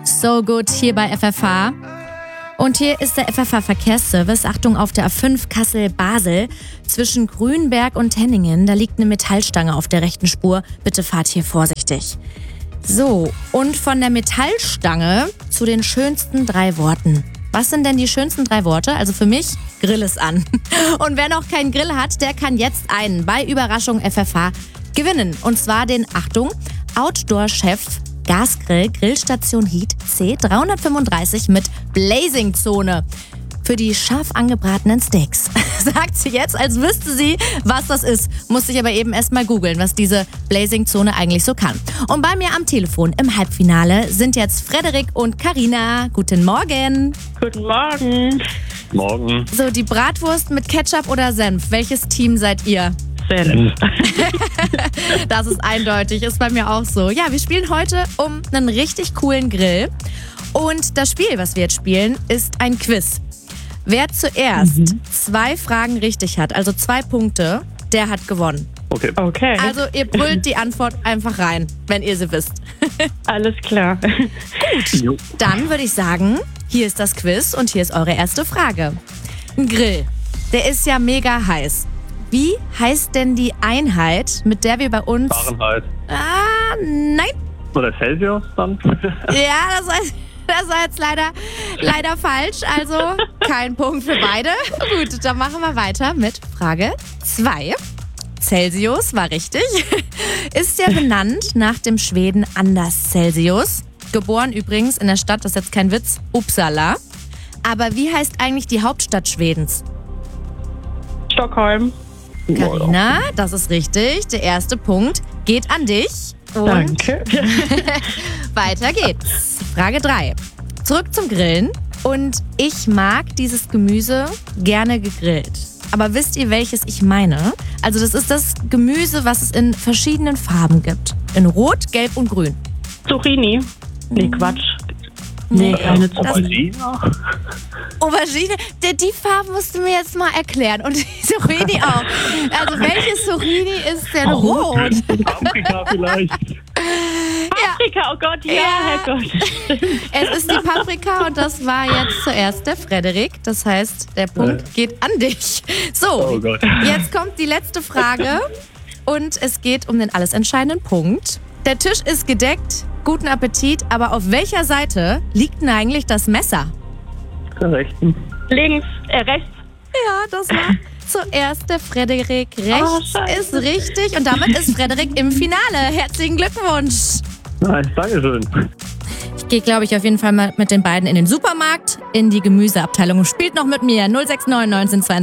So Good hier bei FFH. Und hier ist der FFH-Verkehrsservice. Achtung auf der A5 Kassel-Basel. Zwischen Grünberg und Henningen, da liegt eine Metallstange auf der rechten Spur. Bitte fahrt hier vorsichtig. So, und von der Metallstange zu den schönsten 3 Worten. Was sind denn die schönsten 3 Worte? Also für mich, Grill ist an. Und wer noch keinen Grill hat, der kann jetzt einen bei Überraschung FFH gewinnen. Und zwar den, Achtung, Outdoor-Chef Gasgrill Grillstation Heat C335 mit Blazing-Zone. Für die scharf angebratenen Steaks. Sagt sie jetzt, als wüsste sie, was das ist. Musste ich aber eben erst mal googeln, was diese Blazing-Zone eigentlich so kann. Und bei mir am Telefon im Halbfinale sind jetzt Frederik und Carina. Guten Morgen. Guten Morgen. Morgen. So, die Bratwurst mit Ketchup oder Senf. Welches Team seid ihr? Senf. Das ist eindeutig, ist bei mir auch so. Ja, wir spielen heute um einen richtig coolen Grill. Und das Spiel, was wir jetzt spielen, ist ein Quiz. Wer zuerst 2 Fragen richtig hat, also 2 Punkte, der hat gewonnen. Okay. Also ihr brüllt die Antwort einfach rein, wenn ihr sie wisst. Alles klar. Jo. Dann würde ich sagen, hier ist das Quiz und hier ist eure erste Frage. Ein Grill, der ist ja mega heiß. Wie heißt denn die Einheit, mit der wir bei uns... Fahrenheit. Nein. Oder Celsius dann? Ja, das war jetzt leider falsch. Also kein Punkt für beide. Gut, dann machen wir weiter mit Frage 2. Celsius war richtig. Ist ja benannt nach dem Schweden Anders Celsius. Geboren übrigens in der Stadt, das ist jetzt kein Witz, Uppsala. Aber wie heißt eigentlich die Hauptstadt Schwedens? Stockholm. Carina, das ist richtig. Der erste Punkt geht an dich. Und Danke. weiter geht's. Frage 3. Zurück zum Grillen. Und ich mag dieses Gemüse gerne gegrillt. Aber wisst ihr, welches ich meine? Also das ist das Gemüse, was es in verschiedenen Farben gibt. In Rot, Gelb und Grün. Zucchini. Nee, Quatsch. Nee, keine Zucchini. Aubergine, die Farben musst du mir jetzt mal erklären. Und die Zucchini auch. Also welches Zucchini ist denn rot? Paprika vielleicht. Paprika, oh Gott, ja, Herrgott. Es ist die Paprika und das war jetzt zuerst der Frederik. Das heißt, der Punkt geht an dich. So, Oh Gott. jetzt kommt die letzte Frage und es geht um den alles entscheidenden Punkt. Der Tisch ist gedeckt, guten Appetit, aber auf welcher Seite liegt denn eigentlich das Messer? Der rechten. Links, rechts. Ja, das war zuerst der Frederik. Rechts Scheiße. ist richtig und damit ist Frederik im Finale. Herzlichen Glückwunsch. Nice, Dankeschön. Ich gehe, glaube ich, auf jeden Fall mal mit den beiden in den Supermarkt, in die Gemüseabteilung und spielt noch mit mir. 069 19